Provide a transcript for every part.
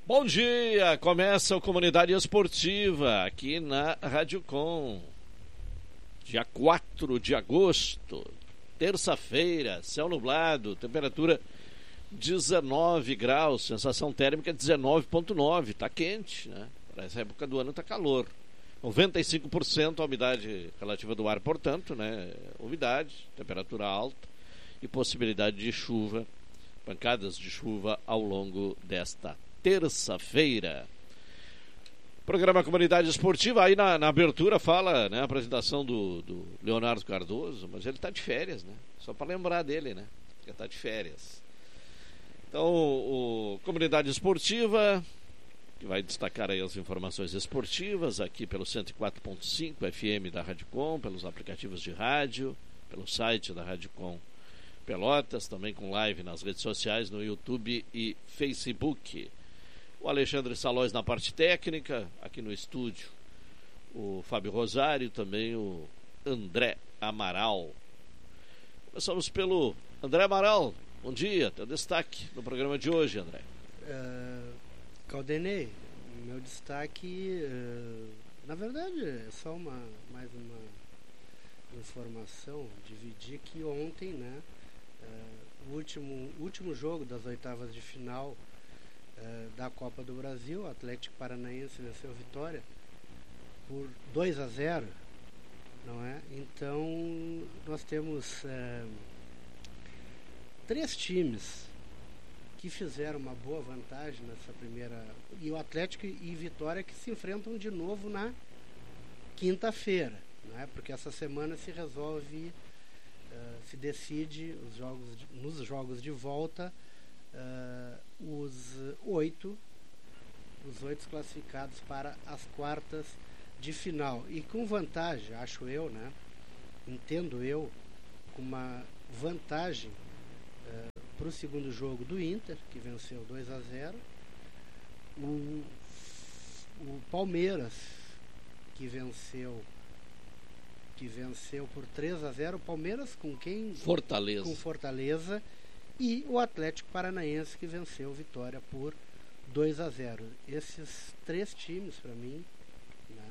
Bom dia, começa a Comunidade Esportiva aqui na Rádio Com. Dia 4 de agosto, terça-feira, céu nublado, temperatura 19 graus, sensação térmica 19,9, tá quente, né? Para essa época do ano tá calor. 95% a umidade relativa do ar, portanto, né? Umidade, temperatura alta e possibilidade de chuva, pancadas de chuva ao longo desta terça-feira. Programa Comunidade Esportiva, aí na abertura fala, né, a apresentação do Leonardo Cardoso, mas ele está de férias, né? Só para lembrar dele, né? Ele está de férias. Então, o Comunidade Esportiva, que vai destacar aí as informações esportivas, aqui pelo 104.5 FM da Rádio Com, pelos aplicativos de rádio, pelo site da Rádio Com Pelotas, também com live nas redes sociais, no YouTube e Facebook. O Alexandre Salóis na parte técnica, aqui no estúdio o Fábio Rosário, também o André Amaral. Começamos pelo André Amaral. Bom dia, teu destaque no programa de hoje, André. Caldenei, meu destaque, na verdade, é só mais uma informação, dividir que ontem, né, o último jogo das oitavas de final da Copa do Brasil, o Atlético Paranaense venceu a Vitória por 2-0, não é? Então nós temos 3 times que fizeram uma boa vantagem nessa primeira, e o Atlético e Vitória que se enfrentam de novo na quinta-feira, não é? Porque essa semana se resolve, se decide nos jogos de volta, os 8 classificados para as quartas de final, e com vantagem, acho eu, né? Entendo eu, com uma vantagem para o segundo jogo do Inter, que venceu 2-0, o Palmeiras, que venceu por 3-0, o Palmeiras com quem? Fortaleza. Com Fortaleza, e o Atlético Paranaense, que venceu o Vitória por 2-0. Esses 3 times, para mim, né,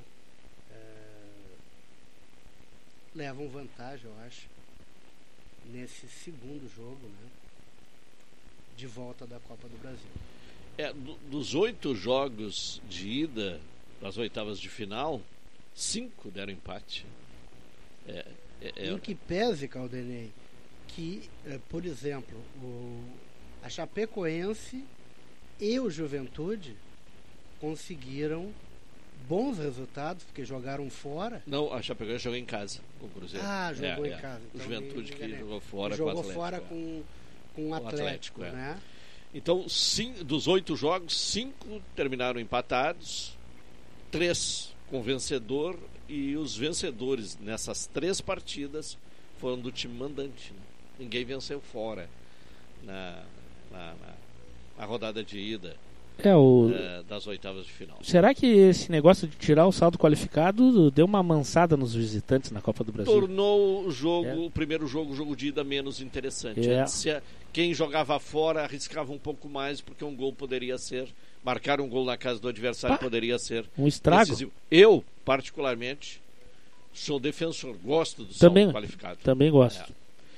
levam vantagem, eu acho, nesse segundo jogo, né, de volta da Copa do Brasil. Dos 8 jogos de ida das oitavas de final, 5 deram empate. Em que pese, Caldenei, que, por exemplo, a Chapecoense e o Juventude conseguiram bons resultados, porque jogaram fora. Não, a Chapecoense jogou em casa com o Cruzeiro. Jogou em casa. Então, o Juventude que jogou fora com o Atlético. Jogou fora com o Atlético, né? Então, dos 8 jogos, 5 terminaram empatados, 3 com vencedor, e os vencedores nessas 3 partidas foram do time mandante, né? Ninguém venceu fora na rodada de ida das oitavas de final. Será que esse negócio de tirar o saldo qualificado deu uma amansada nos visitantes na Copa do Brasil? Tornou o primeiro jogo, o jogo de ida, menos interessante. Antes, quem jogava fora arriscava um pouco mais, porque um gol poderia ser, marcar um gol na casa do adversário poderia ser um estrago. Decisivo. Eu, particularmente, sou defensor, gosto do saldo qualificado. Também gosto.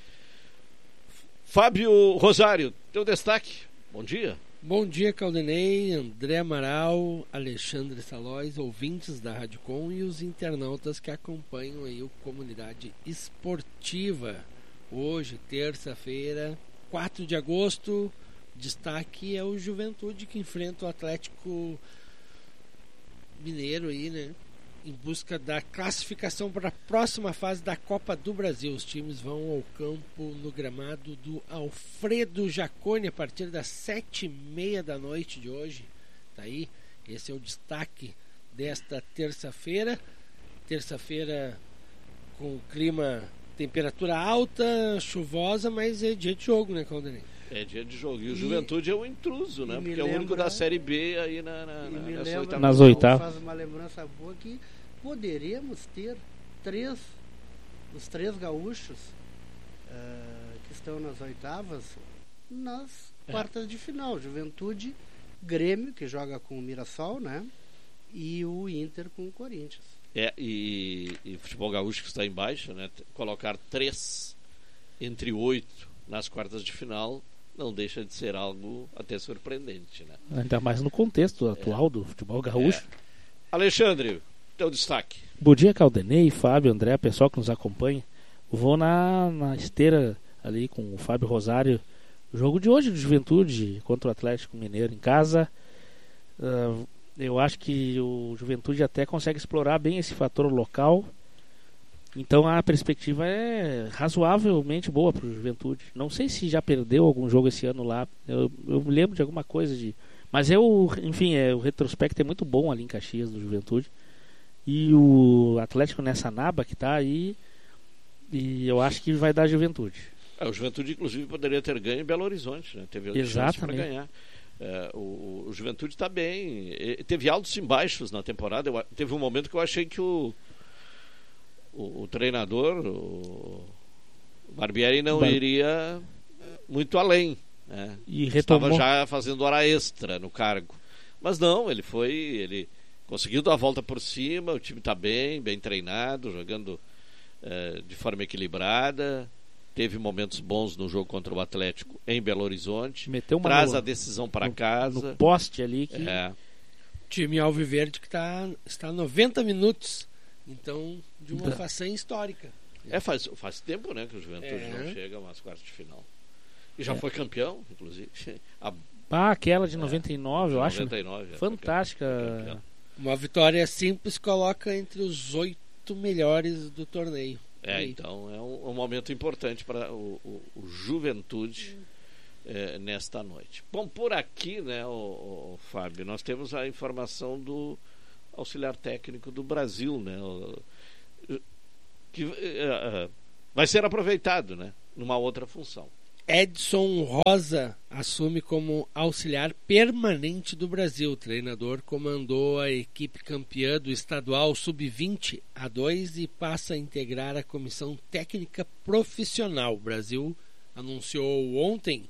Fábio Rosário, teu destaque. Bom dia. Bom dia, Caldenei, André Amaral, Alexandre Salóis, ouvintes da Rádio Com e os internautas que acompanham aí o Comunidade Esportiva. Hoje, terça-feira, 4 de agosto, destaque é o Juventude, que enfrenta o Atlético Mineiro aí, né? Em busca da classificação para a próxima fase da Copa do Brasil. Os times vão ao campo no gramado do Alfredo Jaconi a partir das 7h30 da noite de hoje. Tá aí, esse é o destaque desta terça-feira. Terça-feira com clima, temperatura alta, chuvosa, mas é dia de jogo, né, Caldenei? É dia de jogo. E o Juventude é um intruso, né? Porque é o único da Série B aí nas oitavas. Faz uma lembrança boa que poderíamos ter os três gaúchos que estão nas oitavas, nas quartas de final. Juventude Grêmio, que joga com o Mirassol, né? E o Inter com o Corinthians. E futebol gaúcho que está em baixa, né? Colocar 3 entre 8 nas quartas de final não deixa de ser algo até surpreendente, né? Ainda mais no contexto atual do futebol gaúcho. Alexandre, teu destaque. Bom dia, Caldenei, Fábio, André, pessoal que nos acompanha. Vou na esteira ali com o Fábio Rosário. O jogo de hoje do Juventude contra o Atlético Mineiro em casa. Eu acho que o Juventude até consegue explorar bem esse fator local. Então a perspectiva é razoavelmente boa para o Juventude. Não sei se já perdeu algum jogo esse ano lá. Eu me lembro de alguma coisa de... Mas enfim, o retrospecto é muito bom ali em Caxias do Juventude. E o Atlético nessa naba que está aí, e eu acho que vai dar Juventude. O Juventude, inclusive, poderia ter ganho em Belo Horizonte, né? Teve outra chance para ganhar. O Juventude está bem. Teve altos e baixos na temporada. Teve um momento que eu achei que o treinador, o Barbieri, não iria muito além, né? E retomou. Estava já fazendo hora extra no cargo. Mas não, ele conseguiu dar a volta por cima. O time está bem treinado, jogando de forma equilibrada. Teve momentos bons no jogo contra o Atlético em Belo Horizonte. Traz a decisão para casa. No poste ali. Time alviverde que está 90 minutos. Então, de uma façanha histórica. Faz tempo, né, que o Juventude não chega a umas quartas de final. E já foi campeão, inclusive. Aquela de 99, eu acho. 99, fantástica. Uma vitória simples coloca entre os 8 melhores do torneio. Então é um momento importante para o Juventude nesta noite. Bom, por aqui, né, o Fábio, nós temos a informação do auxiliar técnico do Brasil, né, que vai ser aproveitado, né, numa outra função. Edson Rosa assume como auxiliar permanente do Brasil. O treinador comandou a equipe campeã do estadual sub-20 A2 e passa a integrar a comissão técnica profissional. O Brasil anunciou ontem.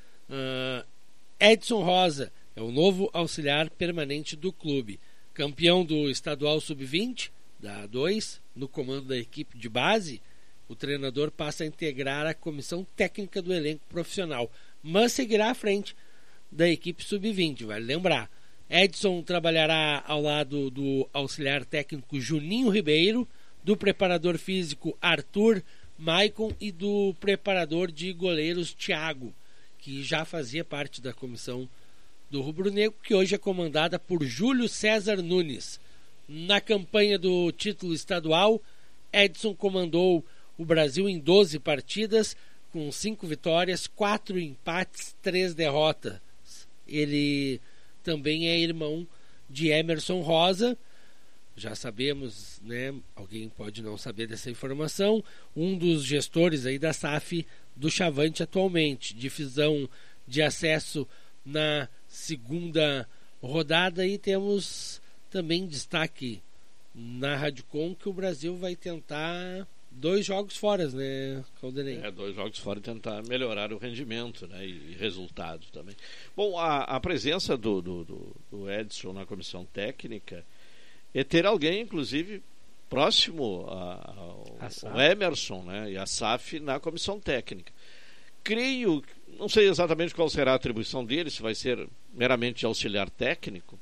Edson Rosa é o novo auxiliar permanente do clube. Campeão do estadual sub-20 da A2, no comando da equipe de base, o treinador passa a integrar a comissão técnica do elenco profissional, mas seguirá à frente da equipe sub-20, vale lembrar. Edson trabalhará ao lado do auxiliar técnico Juninho Ribeiro, do preparador físico Arthur Maicon e do preparador de goleiros Thiago, que já fazia parte da comissão do Rubro Negro, que hoje é comandada por Júlio César Nunes. Na campanha do título estadual, Edson comandou o Brasil em 12 partidas, com 5 vitórias, 4 empates, 3 derrotas. Ele também é irmão de Emerson Rosa. Já sabemos, né? Alguém pode não saber dessa informação. Um dos gestores aí da SAF do Chavante atualmente. Divisão de acesso na segunda rodada. E temos também destaque na Rádio Com que o Brasil vai tentar 2 jogos fora, né, Caldenei? 2 jogos fora e tentar melhorar o rendimento, né, e resultado também. Bom, a presença do Edson na comissão técnica é ter alguém, inclusive, próximo ao Emerson, né, e a SAF na comissão técnica. Creio, não sei exatamente qual será a atribuição dele, se vai ser meramente auxiliar técnico.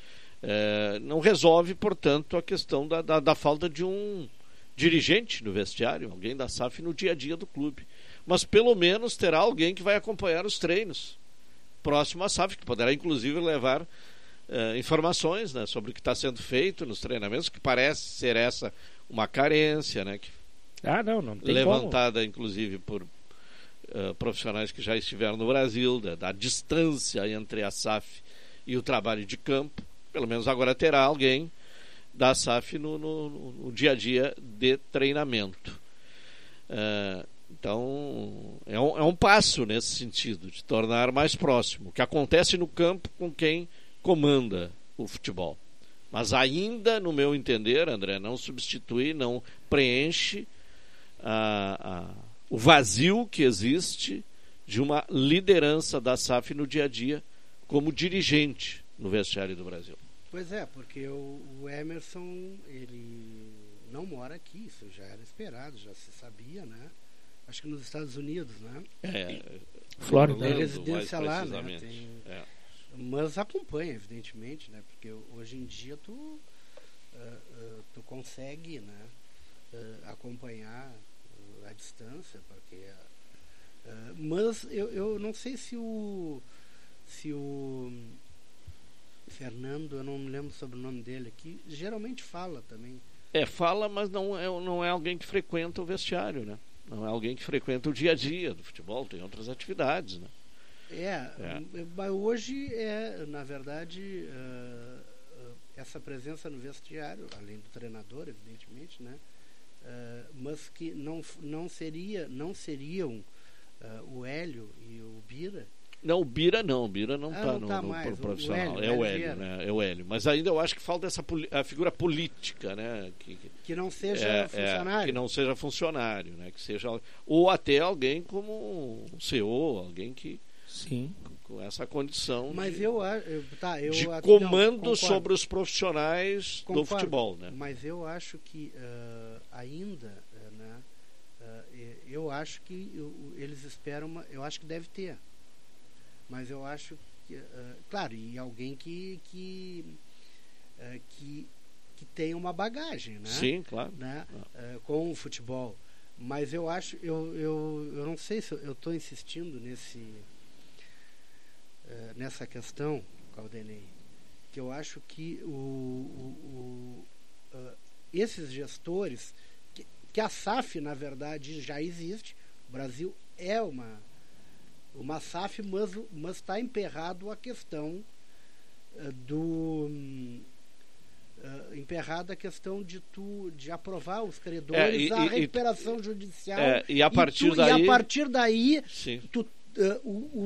Não resolve, portanto, a questão da falta de um dirigente no vestiário, alguém da SAF no dia a dia do clube. Mas pelo menos terá alguém que vai acompanhar os treinos próximo à SAF, que poderá inclusive levar informações, né, sobre o que está sendo feito nos treinamentos, que parece ser essa uma carência, né, que não tem levantada como. Inclusive por profissionais que já estiveram no Brasil, da distância entre a SAF e o trabalho de campo. Pelo menos agora terá alguém da SAF no dia a dia de treinamento. Então é um passo nesse sentido, de tornar mais próximo o que acontece no campo com quem comanda o futebol. Mas ainda, no meu entender, André, não substitui, não preenche o vazio que existe de uma liderança da SAF no dia a dia como dirigente no vestiário do Brasil. Pois é, porque o Emerson, ele não mora aqui, isso já era esperado, já se sabia, né? Acho que nos Estados Unidos, né? Flórida. Tem residência lá, né? É. Mas acompanha, evidentemente, né? Porque hoje em dia tu consegue, né? Acompanhar a distância, porque mas eu não sei se o Fernando, eu não me lembro sobre o nome dele aqui, geralmente fala também. Fala, mas não é alguém que frequenta o vestiário, né? Não é alguém que frequenta o dia a dia do futebol, tem outras atividades, né? Mas hoje na verdade, essa presença no vestiário, além do treinador, evidentemente, né? Mas que não seriam o Hélio e o Bira. Não, o Bira não está no profissional. É o Hélio, né? É o Hélio. Mas ainda eu acho que falta a figura política, né? Que não seja funcionário. Que não seja funcionário, né? Que seja, ou até alguém como um CEO, alguém que... Sim. Com essa condição mas de não, comando sobre os profissionais do futebol, né? Mas eu acho que ainda, né? Eu acho que eles esperam eu acho que deve ter. Mas eu acho que, claro, e alguém que tenha uma bagagem, né? Sim, claro. Né? Com o futebol. Mas eu acho, eu não sei se eu estou insistindo nessa questão, Caldenei, que eu acho que esses gestores, que a SAF, na verdade, já existe, o Brasil é uma SAF, mas está emperrado a questão emperrada a questão de aprovar os credores a recuperação judicial e a partir daí sim.